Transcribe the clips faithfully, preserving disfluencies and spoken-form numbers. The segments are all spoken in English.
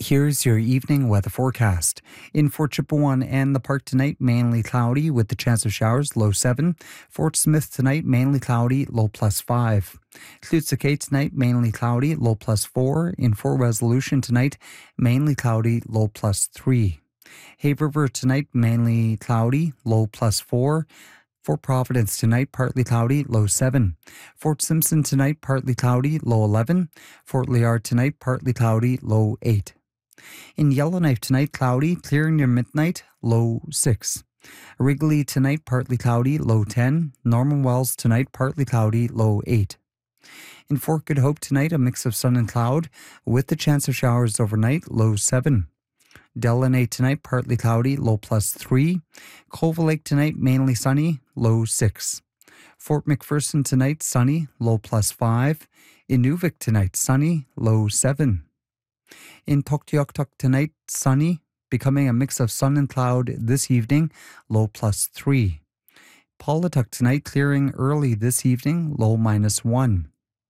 Here's your evening weather forecast. In Fort Chippewa and the Park tonight, mainly cloudy with the chance of showers, low seven. Fort Smith tonight, mainly cloudy, low plus five. Tlutskay tonight, mainly cloudy, low plus four. In Fort Resolution tonight, mainly cloudy, low plus three. Hay River tonight, mainly cloudy, low plus four. Fort Providence tonight, partly cloudy, low seven. Fort Simpson tonight, partly cloudy, low eleven. Fort Liard tonight, partly cloudy, low eight. In Yellowknife tonight, cloudy, clearing near midnight, low six. Wrigley tonight, partly cloudy, low ten. Norman Wells tonight, partly cloudy, low eight. In Fort Good Hope tonight, a mix of sun and cloud, with the chance of showers overnight, low seven. Delaney tonight, partly cloudy, low plus three. Colville Lake tonight, mainly sunny, low six. Fort McPherson tonight, sunny, low plus five. Inuvik tonight, sunny, low seven. In Tuktoyaktuk tonight, sunny, becoming a mix of sun and cloud this evening, low plus three. Paulatuk tonight, clearing early this evening, low minus one.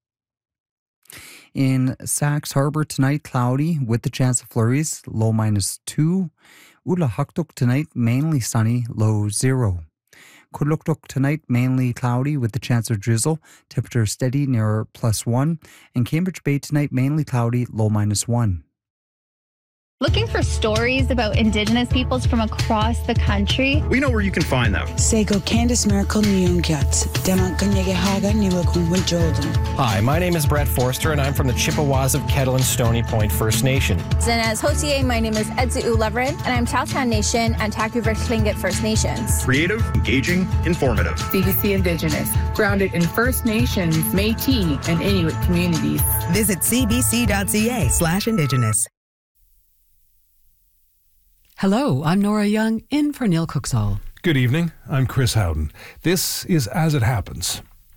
In Sax Harbor tonight, cloudy with the chance of flurries, low minus two. Ulahaktuk tonight, mainly sunny, low zero. Kuluktuk tonight, mainly cloudy with the chance of drizzle, temperature steady near plus one. And Cambridge Bay tonight, mainly cloudy, low minus one. Looking for stories about Indigenous peoples from across the country? We know where you can find them. Sego Candice Miracle Nyungyat, Dema Kanyegehaga Niwakum Jordan. Hi, my name is Brett Forster, and I'm from the Chippewas of Kettle and Stony Point First Nation. And as Hotier, my name is Edzu Ulevred, and I'm Chowtown Nation and Taku-Versh Tlingit First Nations. Creative, engaging, informative. C B C Indigenous, grounded in First Nations, Métis, and Inuit communities. Visit cbc.ca slash Indigenous. Hello, I'm Nora Young, in for Neil Cooksall. Good evening, I'm Chris Howden. This is As It Happens.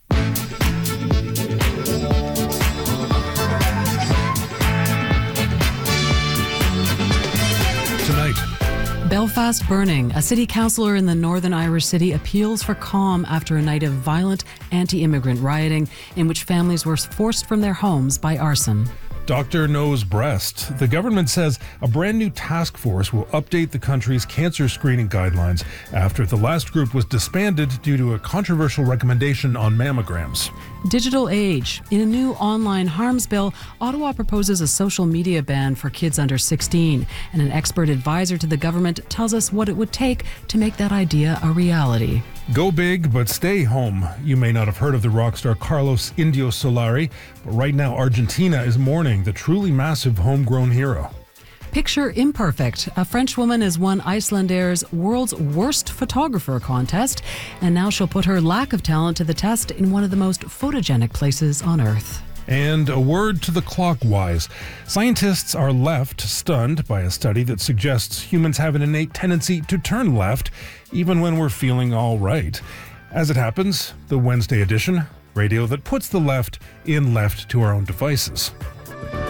Tonight, Belfast burning. A city councillor in the Northern Irish city appeals for calm after a night of violent anti-immigrant rioting in which families were forced from their homes by arson. Doctor Knows Breast. The government says a brand new task force will update the country's cancer screening guidelines after the last group was disbanded due to a controversial recommendation on mammograms. Digital age. In a new online harms bill, Ottawa proposes a social media ban for kids under sixteen, and an expert advisor to the government tells us what it would take to make that idea a reality. Go big, but stay home. You may not have heard of the rock star Carlos Indio Solari, but right now Argentina is mourning the truly massive homegrown hero. Picture Imperfect. A French woman has won Icelandaire's World's Worst Photographer contest, and now she'll put her lack of talent to the test in one of the most photogenic places on Earth. And a word to the clockwise. Scientists are left stunned by a study that suggests humans have an innate tendency to turn left, even when we're feeling all right. As it happens, the Wednesday edition, radio that puts the left in left to our own devices.